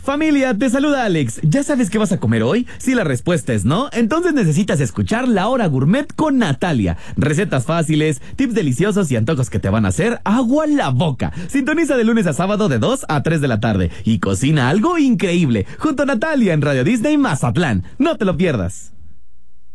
Familia, te saluda Alex. ¿Ya sabes qué vas a comer hoy? Si la respuesta es no, entonces necesitas escuchar La Hora Gourmet con Natalia. Recetas fáciles, tips deliciosos y antojos que te van a hacer agua en la boca. Sintoniza de lunes a sábado de 2 a 3 de la tarde y cocina algo increíble junto a Natalia en Radio Disney Mazatlán. No te lo pierdas.